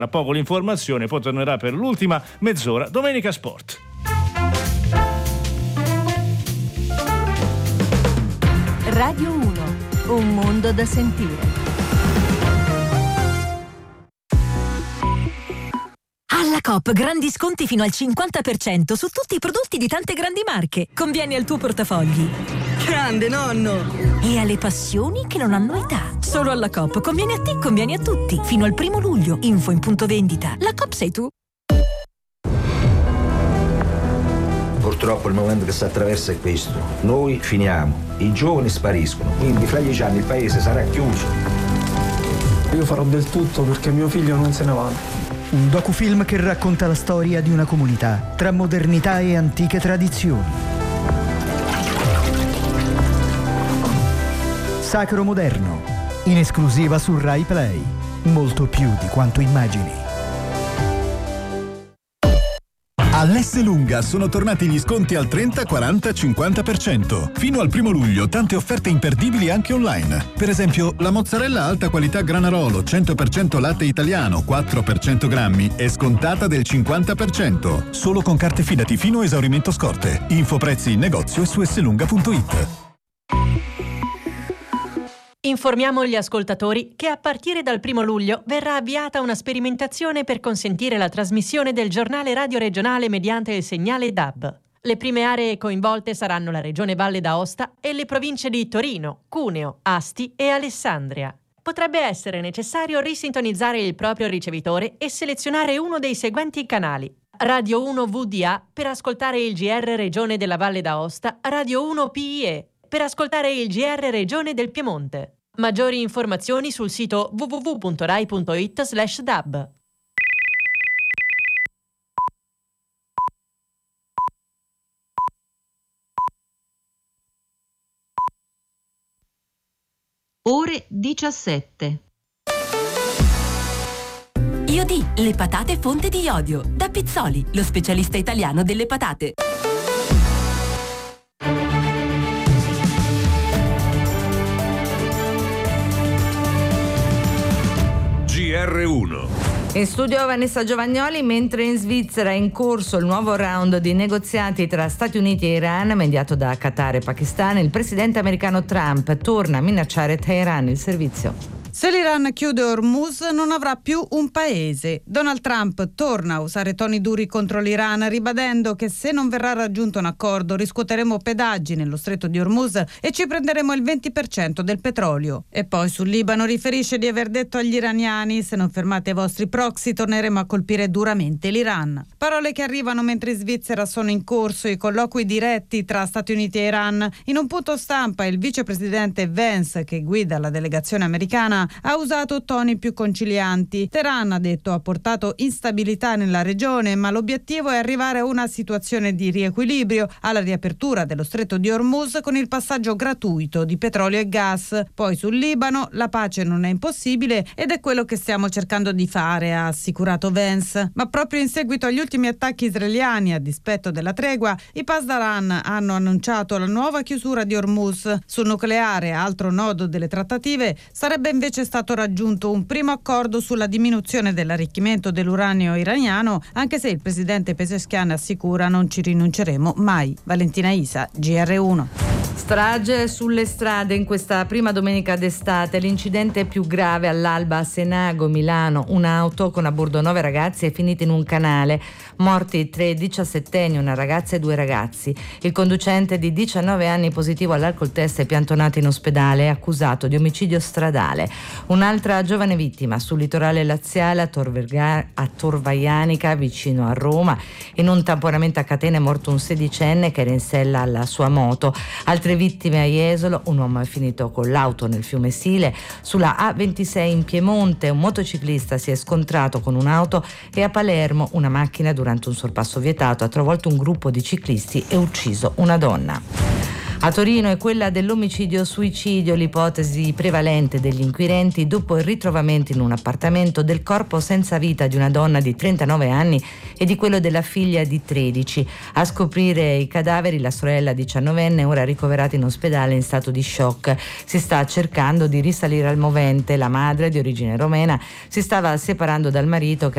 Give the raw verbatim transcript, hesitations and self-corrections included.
Tra poco l'informazione, poi tornerà per l'ultima mezz'ora Domenica Sport. Radio uno, un mondo da sentire. Alla Coop grandi sconti fino al cinquanta per cento su tutti i prodotti di tante grandi marche. Conviene al tuo portafogli. Grande nonno! E alle passioni che non hanno età. Solo alla Coop conviene a te, conviene a tutti. Fino al primo luglio. Info in punto vendita. La Coop sei tu. Purtroppo il momento che si attraversa è questo. Noi finiamo, i giovani spariscono, quindi fra dieci anni il paese sarà chiuso. Io farò del tutto perché mio figlio non se ne vada. Un docufilm che racconta la storia di una comunità tra modernità e antiche tradizioni. Sacro Moderno, in esclusiva su Rai Play. Molto più di quanto immagini. All'Esselunga sono tornati gli sconti al trenta, quaranta, cinquanta per cento. Fino al primo luglio tante offerte imperdibili anche online. Per esempio la mozzarella alta qualità Granarolo cento per cento latte italiano quattro per cento grammi è scontata del cinquanta per cento. Solo con carte Fidati fino a esaurimento scorte. Info prezzi in negozio e su esselunga punto it. Informiamo gli ascoltatori che a partire dal primo luglio verrà avviata una sperimentazione per consentire la trasmissione del giornale radio regionale mediante il segnale D A B. Le prime aree coinvolte saranno la Regione Valle d'Aosta e le province di Torino, Cuneo, Asti e Alessandria. Potrebbe essere necessario risintonizzare il proprio ricevitore e selezionare uno dei seguenti canali: Radio uno V D A per ascoltare il G R Regione della Valle d'Aosta, Radio uno P I E per ascoltare il G R Regione del Piemonte. Maggiori informazioni sul sito w w w punto rai punto it slash dab. Ore diciassette. Iodì, le patate fonte di iodio. Da Pizzoli, lo specialista italiano delle patate. G R uno. In studio Vanessa Giovagnoli, mentre in Svizzera è in corso il nuovo round di negoziati tra Stati Uniti e Iran mediato da Qatar e Pakistan, il presidente americano Trump torna a minacciare Teheran. Il servizio. Se l'Iran chiude Hormuz non avrà più un paese. Donald Trump torna a usare toni duri contro l'Iran, ribadendo che se non verrà raggiunto un accordo riscuoteremo pedaggi nello stretto di Hormuz e ci prenderemo il venti per cento del petrolio. E poi sul Libano riferisce di aver detto agli iraniani: se non fermate i vostri proxy torneremo a colpire duramente l'Iran. Parole che arrivano mentre in Svizzera sono in corso i colloqui diretti tra Stati Uniti e Iran. In un punto stampa il vicepresidente Vance, che guida la delegazione americana, ha usato toni più concilianti. Teheran, ha detto, ha portato instabilità nella regione, ma l'obiettivo è arrivare a una situazione di riequilibrio, alla riapertura dello stretto di Hormuz con il passaggio gratuito di petrolio e gas. Poi sul Libano la pace non è impossibile ed è quello che stiamo cercando di fare, ha assicurato Vance. Ma proprio in seguito agli ultimi attacchi israeliani, a dispetto della tregua, i Pasdaran hanno annunciato la nuova chiusura di Hormuz. Sul nucleare, altro nodo delle trattative, sarebbe invece è stato raggiunto un primo accordo sulla diminuzione dell'arricchimento dell'uranio iraniano, anche se il presidente Pezeshkian assicura: non ci rinunceremo mai. Valentina Isa, G R uno. Strage sulle strade in questa prima domenica d'estate. L'incidente più grave all'alba a Senago, Milano. Un'auto con a bordo nove ragazzi è finita in un canale. Morti tre diciassettenni, una ragazza e due ragazzi. Il conducente di diciannove anni positivo all'alcol test è piantonato in ospedale, è accusato di omicidio stradale. Un'altra giovane vittima sul litorale laziale a, Tor, a Torvaianica, vicino a Roma. In un tamponamento a catena è morto un sedicenne che era in sella alla sua moto. Altre vittime a Jesolo: un uomo è finito con l'auto nel fiume Sile. Sulla A ventisei in Piemonte un motociclista si è scontrato con un'auto e a Palermo una macchina durante un sorpasso vietato ha travolto un gruppo di ciclisti e ucciso una donna. A Torino è quella dell'omicidio-suicidio l'ipotesi prevalente degli inquirenti dopo il ritrovamento in un appartamento del corpo senza vita di una donna di trentanove anni e di quello della figlia di tredici. A scoprire i cadaveri la sorella diciannovenne, ora ricoverata in ospedale in stato di shock. Si sta cercando di risalire al movente. La madre, di origine romena, si stava separando dal marito che